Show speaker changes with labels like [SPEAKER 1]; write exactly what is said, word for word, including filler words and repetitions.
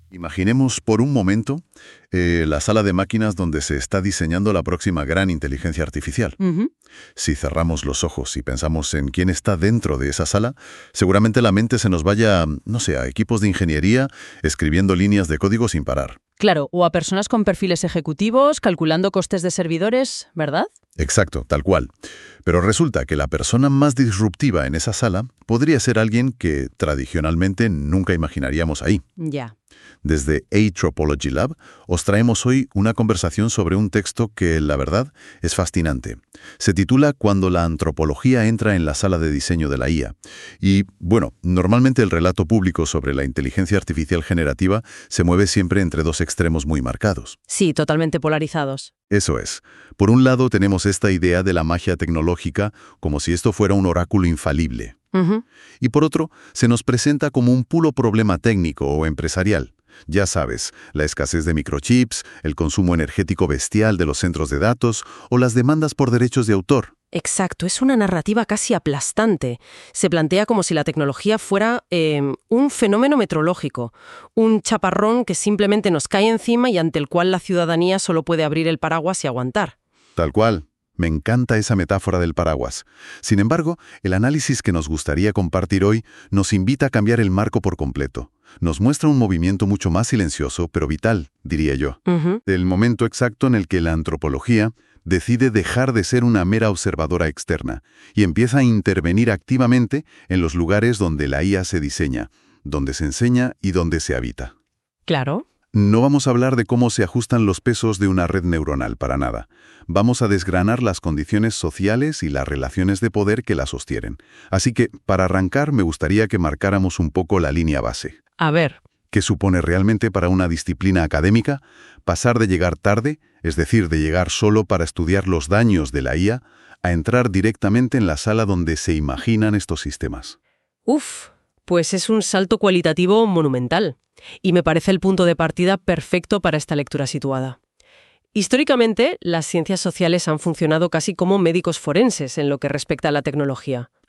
[SPEAKER 1] Imaginemos por un momento eh, la sala de máquinas donde se está diseñando la próxima gran inteligencia artificial.
[SPEAKER 2] Ujú.
[SPEAKER 1] Si cerramos los ojos y pensamos en quién está dentro de esa sala, seguramente la mente se nos vaya, no sé, a equipos de ingeniería escribiendo líneas de código sin parar.
[SPEAKER 2] Claro, o a personas con perfiles ejecutivos calculando costes de servidores, ¿verdad?
[SPEAKER 1] Exacto, tal cual. Pero resulta que la persona más disruptiva en esa sala podría ser alguien que tradicionalmente nunca imaginaríamos ahí.
[SPEAKER 2] Ya.
[SPEAKER 1] Desde Anthropology Lab os traemos hoy una conversación sobre un texto que, la verdad, es fascinante. Se titula Cuando la antropología entra en la sala de diseño de la I A. Y, bueno, normalmente el relato público sobre la inteligencia artificial generativa se mueve siempre entre dos extremos muy marcados.
[SPEAKER 2] Sí, totalmente polarizados.
[SPEAKER 1] Eso es. Por un lado tenemos esta idea de la magia tecnológica como si esto fuera un oráculo infalible.
[SPEAKER 2] Ujú.
[SPEAKER 1] Y por otro, se nos presenta como un puro problema técnico o empresarial. Ya sabes, la escasez de microchips, el consumo energético bestial de los centros de datos o las demandas por derechos de autor.
[SPEAKER 2] Exacto, es una narrativa casi aplastante. Se plantea como si la tecnología fuera eh, un fenómeno meteorológico, un chaparrón que simplemente nos cae encima y ante el cual la ciudadanía solo puede abrir el paraguas y aguantar.
[SPEAKER 1] Tal cual. Me encanta esa metáfora del paraguas. Sin embargo, el análisis que nos gustaría compartir hoy nos invita a cambiar el marco por completo. Nos muestra un movimiento mucho más silencioso, pero vital, diría yo.
[SPEAKER 2] Ujú.
[SPEAKER 1] El momento exacto en el que la antropología decide dejar de ser una mera observadora externa y empieza a intervenir activamente en los lugares donde la I A se diseña, donde se enseña y donde se habita.
[SPEAKER 2] Claro.
[SPEAKER 1] No vamos a hablar de cómo se ajustan los pesos de una red neuronal, para nada. Vamos a desgranar las condiciones sociales y las relaciones de poder que la sostienen. Así que, para arrancar, me gustaría que marcáramos un poco la línea base.
[SPEAKER 2] A ver.
[SPEAKER 1] ¿Qué supone realmente para una disciplina académica pasar de llegar tarde, es decir, de llegar solo para estudiar los daños de la I A, a entrar directamente en la sala donde se imaginan estos sistemas?
[SPEAKER 2] Uf, pues es un salto cualitativo monumental. Y me parece el punto de partida perfecto para esta lectura situada. Históricamente, las ciencias sociales han funcionado casi como médicos forenses en lo que respecta a la tecnología.